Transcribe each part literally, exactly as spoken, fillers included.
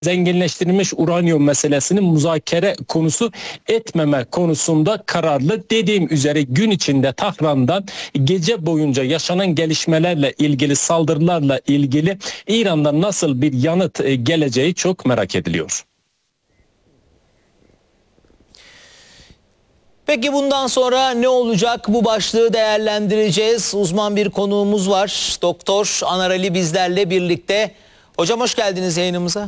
zenginleştirilmiş uranyum meselesini muzakere konusu etmeme konusunda kararlı. Dediğim üzere gün içinde Tahran'dan gece boyunca yaşanan gelişmelerle ilgili, saldırılarla ilgili İran'dan nasıl bir yanıt geleceği çok merak ediliyor. Peki bundan sonra ne olacak? Bu başlığı değerlendireceğiz. Uzman bir konuğumuz var. Doktor Anar Ali bizlerle birlikte. Hocam hoş geldiniz yayınımıza.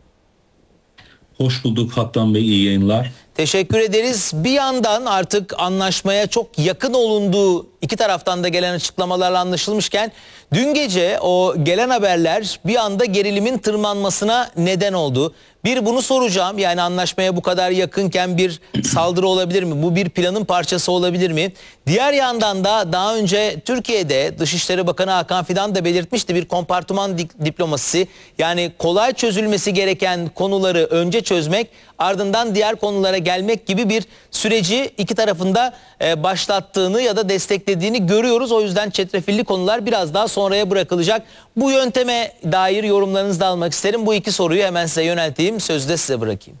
Hoş bulduk Hattan Bey, iyi yayınlar. Teşekkür ederiz. Bir yandan artık anlaşmaya çok yakın olunduğu iki taraftan da gelen açıklamalarla anlaşılmışken dün gece o gelen haberler bir anda gerilimin tırmanmasına neden oldu. Bir bunu soracağım, yani anlaşmaya bu kadar yakınken bir saldırı olabilir mi? Bu bir planın parçası olabilir mi? Diğer yandan da daha önce Türkiye'de Dışişleri Bakanı Hakan Fidan da belirtmişti, bir kompartıman diplomasisi, yani kolay çözülmesi gereken konuları önce çözmek, ardından diğer konulara gelmek gibi bir süreci iki tarafında başlattığını ya da desteklediğini görüyoruz. O yüzden çetrefilli konular biraz daha sonraya bırakılacak. Bu yönteme dair yorumlarınızı da almak isterim. Bu iki soruyu hemen size yönelteyim. Sözü de size bırakayım.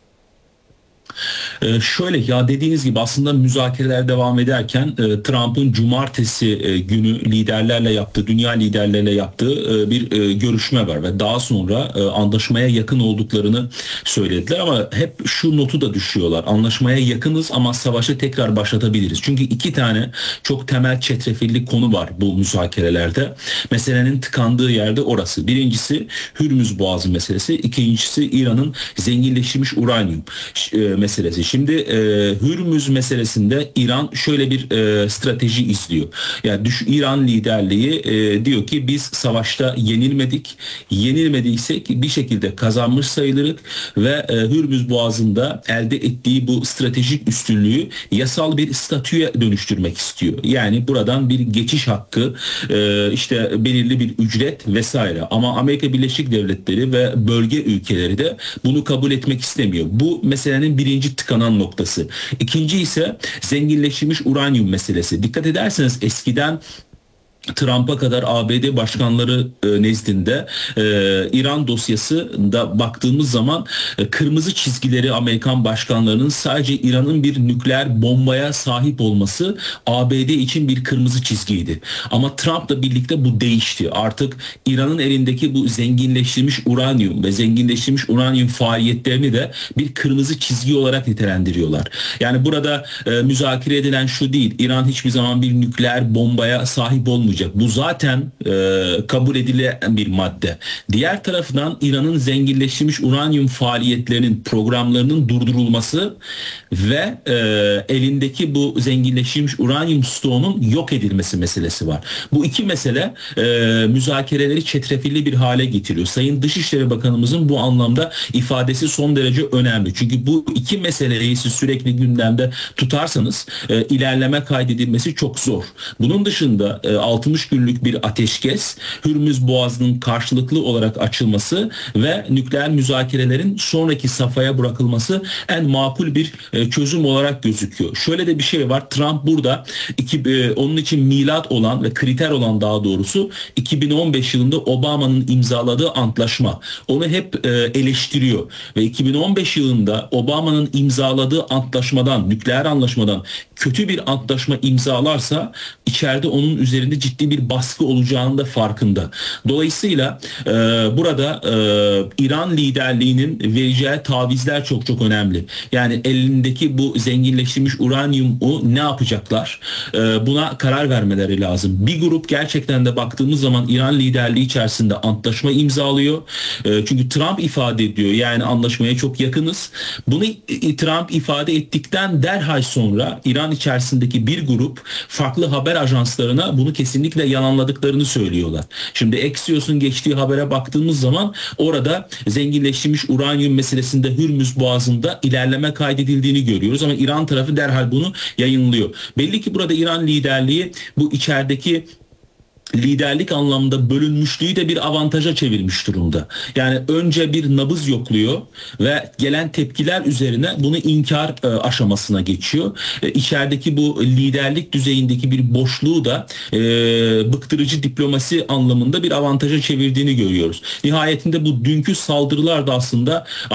Ee, şöyle ya dediğiniz gibi aslında müzakereler devam ederken e, Trump'ın cumartesi e, günü liderlerle yaptığı, dünya liderlerle yaptığı e, bir e, görüşme var ve daha sonra e, anlaşmaya yakın olduklarını söylediler ama hep şu notu da düşüyorlar. Anlaşmaya yakınız ama savaşı tekrar başlatabiliriz. Çünkü iki tane çok temel çetrefilli konu var bu müzakerelerde. Meselenin tıkandığı yerde orası. Birincisi Hürmüz Boğazı meselesi, ikincisi İran'ın zenginleştirilmiş uranyum e, meselesi. Şimdi e, Hürmüz meselesinde İran şöyle bir e, strateji izliyor. Yani düş, İran liderliği e, diyor ki biz savaşta yenilmedik. Yenilmediysek bir şekilde kazanmış sayılırız ve e, Hürmüz Boğazı'nda elde ettiği bu stratejik üstünlüğü yasal bir statüye dönüştürmek istiyor. Yani buradan bir geçiş hakkı, e, işte belirli bir ücret vesaire. Ama Amerika Birleşik Devletleri ve bölge ülkeleri de bunu kabul etmek istemiyor. Bu meselenin birinci tıkanan noktası. İkinci ise zenginleştirilmiş uranyum meselesi. Dikkat ederseniz eskiden Trump'a kadar A B D başkanları e, nezdinde e, İran dosyasında baktığımız zaman e, kırmızı çizgileri Amerikan başkanlarının sadece İran'ın bir nükleer bombaya sahip olması A B D için bir kırmızı çizgiydi. Ama Trump'la birlikte bu değişti. Artık İran'ın elindeki bu zenginleştirilmiş uranyum ve zenginleştirilmiş uranyum faaliyetlerini de bir kırmızı çizgi olarak nitelendiriyorlar. Yani burada e, müzakere edilen şu değil. İran hiçbir zaman bir nükleer bombaya sahip olmayacak. Bu zaten e, kabul edilen bir madde. Diğer taraftan İran'ın zenginleştirilmiş uranyum faaliyetlerinin, programlarının durdurulması ve e, elindeki bu zenginleştirilmiş uranyum stoğunun yok edilmesi meselesi var. Bu iki mesele e, müzakereleri çetrefilli bir hale getiriyor. Sayın Dışişleri Bakanımızın bu anlamda ifadesi son derece önemli. Çünkü bu iki meseleyi siz sürekli gündemde tutarsanız e, ilerleme kaydedilmesi çok zor. Bunun dışında e, altmış günlük bir ateşkes, Hürmüz Boğazı'nın karşılıklı olarak açılması ve nükleer müzakerelerin sonraki safhaya bırakılması en makul bir e, çözüm olarak gözüküyor. Şöyle de bir şey var. Trump burada iki, e, onun için milat olan ve kriter olan daha doğrusu iki bin on beş yılında Obama'nın imzaladığı antlaşma. Onu hep e, eleştiriyor ve iki bin on beş yılında Obama'nın imzaladığı antlaşmadan, nükleer anlaşmadan kötü bir antlaşma imzalarsa içeride onun üzerinde ciddi bir baskı olacağının da farkında. Dolayısıyla e, burada e, İran liderliğinin vereceği tavizler çok çok önemli. Yani elindeki bu zenginleştirilmiş uranyumu ne yapacaklar? E, buna karar vermeleri lazım. Bir grup gerçekten de baktığımız zaman İran liderliği içerisinde antlaşma imzalıyor. E, çünkü Trump ifade ediyor, yani anlaşmaya çok yakınız. Bunu Trump ifade ettikten derhal sonra İran içerisindeki bir grup farklı haber ajanslarına bunu kesinlikle yalanladıklarını söylüyorlar. Şimdi Axios'un geçtiği habere baktığımız zaman orada zenginleştirilmiş uranyum meselesinde Hürmüz Boğazı'nda ilerleme kaydedildiğini görüyoruz ama İran tarafı derhal bunu yayınlıyor. Belli ki burada İran liderliği bu içerideki liderlik anlamında bölünmüşlüğü de bir avantaja çevirmiş durumda. Yani önce bir nabız yokluyor ve gelen tepkiler üzerine bunu inkar e, aşamasına geçiyor. E, içerideki bu liderlik düzeyindeki bir boşluğu da e, bıktırıcı diplomasi anlamında bir avantaja çevirdiğini görüyoruz. Nihayetinde bu dünkü saldırılar da aslında